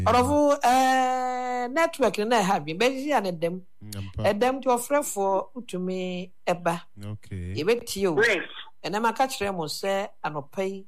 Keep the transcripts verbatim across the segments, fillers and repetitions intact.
Orofu eh network na have be be an dem. Edem to ofre for utumi eba. Okay. Yebeti o. And I'm a catch them on say anopai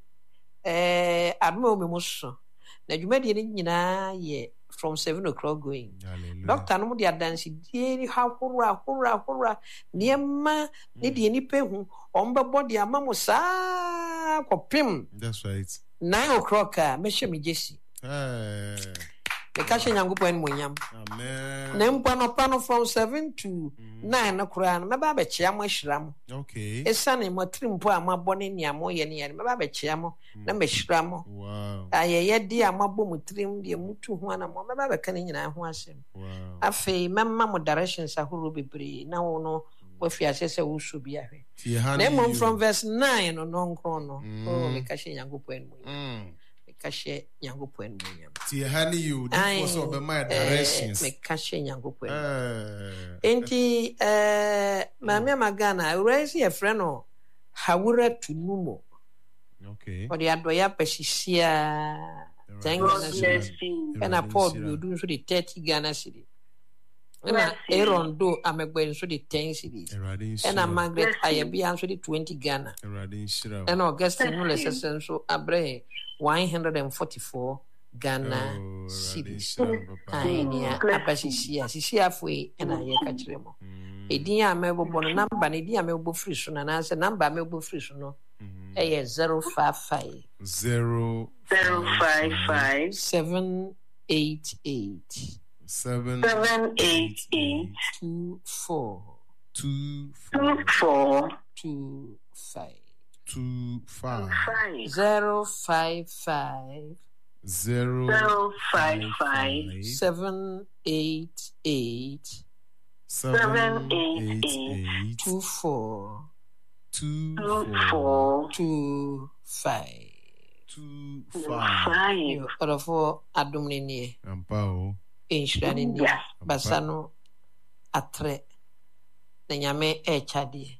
eh admo me muso. Na dwumadi ni nyina ye from seven o'clock going. Hallelujah. Doctor no dia dance die ha hora hora hora niema ni die ni pe hu ombe body amamo saa kopim. That's right. nine o'clock ah me hye me jesi. Eh. Me ka hye nyankopon en monyam. Amen. Na mpa no pa no from seven to nine na kura no me ba be chia mo hyiram. Okay. Esane mo trimpo amabone ni amo ye ne ye me ba be chia mo na me hyiram. Wow. Ayeye di amabo mu trim de mutu ho na mo me ba be ka ne nyina ho asem. Wow. Afei memma mo directions ahoro bebre na wo no wafi asese wo so bi ahwe. Na mom from verse nine no no nkro no. Oh me ka hye nyankopon en monyam. Mm. Kashe nyankopon monyam. Ti hani you this was of my directions. Me kashe nyankopon. Eh. Enti eh mama magana raise your friend no hawura tunumo. Okay. Odi adoya pesisia. Thank you. And a port you do so the thirty Ghana cedi. And Aaron do amegben so the ten cedis. And a Margaret Ayabi so the twenty Ghana. And Augustine no less so abre one hundred forty-four Ghana cedis. Ainia apasisia sisia foi and I catchremo. Edia amebo bon number nedia amebo free so na say number amebo free so no. Eh zero five five zero zero five five seven eight eight seven seven eight eight two four two two four two five two five zero five five zero zero five five seven eight eight seven eight eight two four two four two five two five. You order for Adomini Ampao. Insurani Basano Atre Nyame Echadi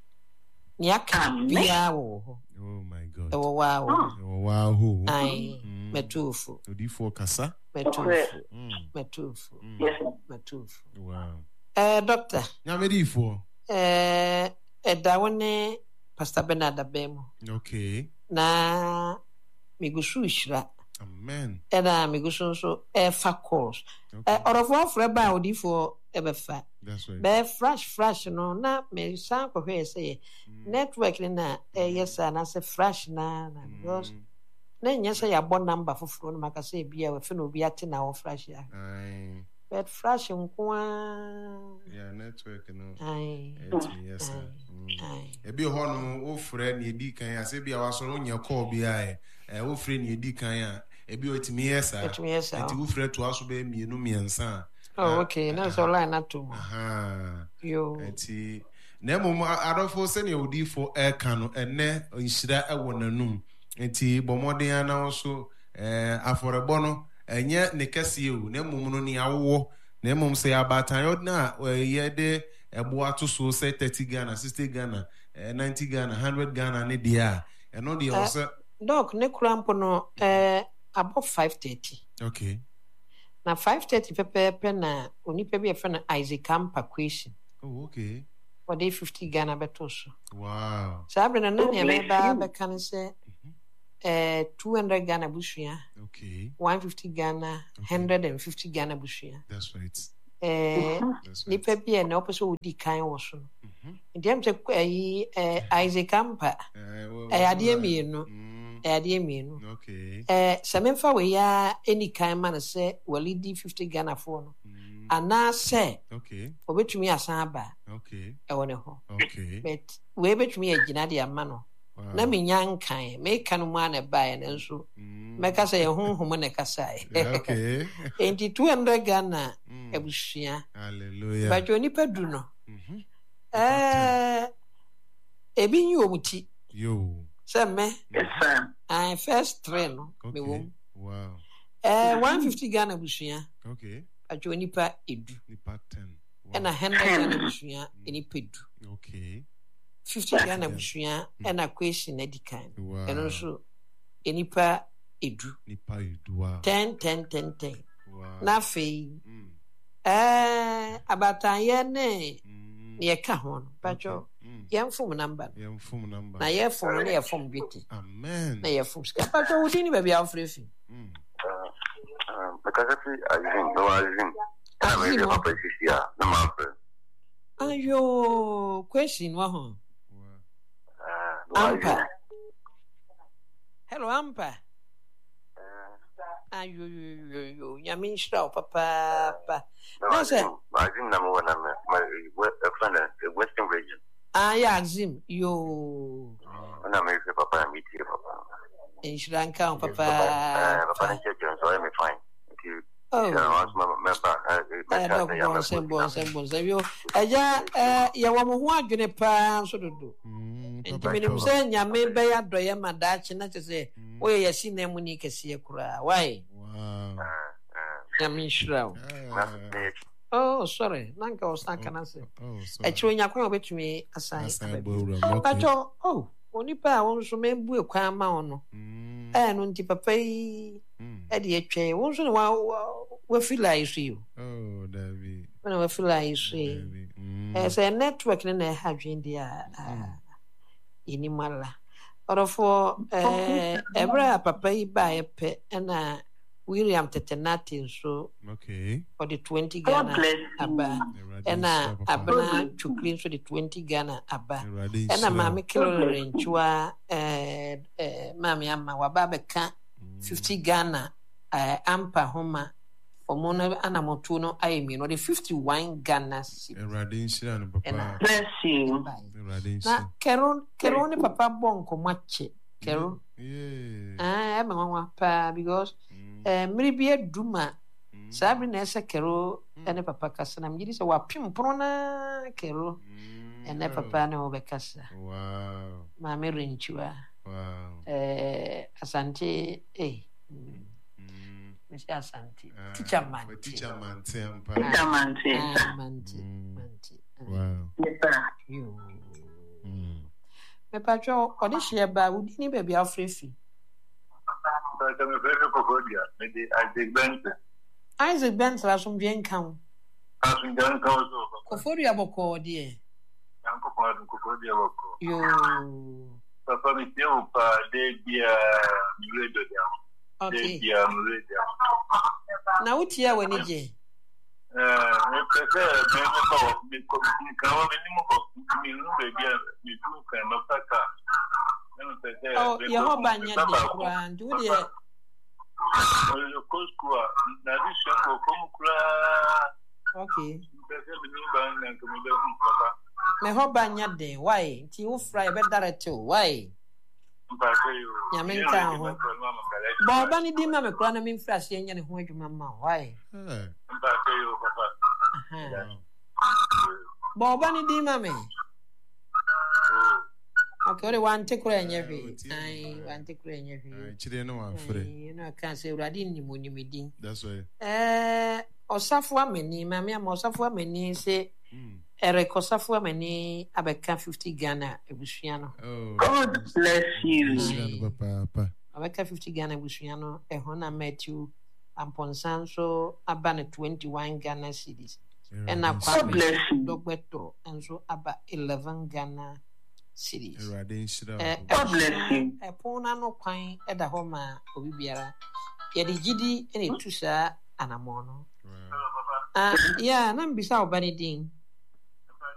Niaka Biao. Oh my God. Oh wow. Oh wow. Ai metufu. Odi for kasa. Metufu. Metufu. Yes. Metufu. Wow. Eh doctor. Nyame di for. Eh edawone Pastor Bernard Abemo. Okay. Na migusu ishra. Amen. Eda migusu so e fa course. Eh orofo freba odi for ebefa. That's right. Be fresh fresh no na me san ko hwe say network ni na eh yes na say fresh na na because na nyesa ya bon number foforo no maka say bia we fe no obi ate na wo fresh ya. Aye. But fresh nko yeah network no. Aye. It's me yes. Ebi ho no wo frɛ na edi kan ya say bia waso no nya call bia eh wo frɛ na edi kan ya ebi otimi yes ah. Otimi yes ah. Enti wo frɛ to aso be mienu miensa. Oh okay, na so line na to. Aha. Yo. Enti na mom adofo se ne odi for air kan ene nhira e wonanum. Enti bomoden ana so eh aforebo no enye ne kase o na mom no ne awo na mom se abatan yo na ye de ebo ato so say thirty Ghana, sixty Ghana, ninety Ghana, one hundred Ghana ne dia. Eno de o se Doc ne krampo no eh about five thirty. Okay. Na five thirty pepe na onipa bi e fe na Isaac Campa question. Oh okay. For day fifty Ghana beto so. Wow. Sabre na na ne be ba be kan se eh two hundred Ghana bushia. Okay. one hundred fifty Ghana, okay. one hundred fifty Ghana bushia. That's right. Eh nipa bi e na opeso odi kan wo so. Ndem se eh Isaac Campa. Eh ade mienu. Eh ade mienu. Okay. Eh sememfa we ya any kan man say walidi fifty Ghana for no. Ana say okay. Obetumi asan aba. Okay. E wone ho. Okay. But we betumi agina de ama no. Na me nyankan me kan mu ana bae na nso me ka say honhom na ka sai. Okay. Enti two hundred Ghana ebushia. Hallelujah. Ba joni padu no. Mhm. Eh ebi nyi omuti. Yo. Say me. Yes sir. I first train no me wo. Wow. Eh one hundred fifty Ghana bushia. Okay. Ba joni pa edu. Nipa ten. And a hundred Ghana bushia eni pedu. Okay. fifty Ghana bushia and a question edikan. And also enipa edu. Nipa edu. Wow. ten ten ten ten. na afei eh abataye ne ye ka ho no bajo ye mfom number ye mfom number na ye fom na ye fom biti amen na ye fom ska bajo wudi ni ba bia afrefi mm because I think no I think I may be papa sisia na ma pe ayo question wa ho ah ampa hello ampa ayo yo yo nyame nshira papa papa no say I think number one my friend the western region ah yeah Azim yo na me papa meet you papa nshira nka papa papa nche so I'm fine oh yeah sembo sembo sembo aja eh ya wo mo ho adwene pa so dodo enti menim se nyame be ya doye madachi na tese oye yesi na mu ni kese kura why wow nyame nshira oh sorry nanka osaka na se e chi onya kwa obetumi asan ajo oh onipa a won so membu ekwan ma ono eh no nti papa yi e de etwe won so wa wa feel isu you oh David when we feel isu eh say network na na ha dwen dia ini mala orofo eh ebra papa yi ba epe na William Tetenati so okay for the twenty Ghana aba ena abna chukli so the twenty Ghana aba ena mama kilo renchwa eh eh mama ama wababa ka fifty Ghana eh ampa homa omona ana motu no ayemi no the fifty-one Ghana cedi erade nshira no papa bless you na keron keron ni papa bonko mache keron yeah ah mama wa pa because eh mribie duma sabi na ese kero ene papa kasa na mjiri se wapim prona kero ene papa na obekasa wow mama renchiwa wow eh asante eh Miss Asante teacher man teacher man tempa teacher man manti manti wow you me pacho odishie ba udi ni baby afrefi so me very kokodia me di Isaac Benson Isaac Benson la so bien kan asun jan kan so kofori aboko die yanko kwa kokodia boko yo papa mi te o pa de bia mi redo dia okay bia mi redo na utia wani je eh me pese me me ko me ko kan wa me ni mo ko mi nu be bia mi tu kan no saka me pese oh Yehova nya de kura ndu de o ko skua na di shango ko mu kura okay pese mi nu ba na ko me be hu papa me hoba nya de why ti u fry be direct why nyame nka ho ba ba ni di ma me kura na me mfra se nya ne ho adwuma ma why eh mba ke yo papa ba ba ni di ma me okay ore wan te kura nya fi ai wan te kura nya fi ai chire no afre you know kan se urade ni mo ni me din that's why eh osafo amani ma me am osafo amani se ere kosafo amani abeka fifty Ghana ebusua no God bless you papa papa abeka fifty Ghana ebusua no e ho na Matthew Amponsanso aba na twenty-one Ghana cedis ena kwa bless you dogbeto enso aba eleven Ghana cedis erade nshira God bless you e pona no kwan e da ho ma obi biara ye de gidi ene tusa anamo no ah yeah na mbisa obani din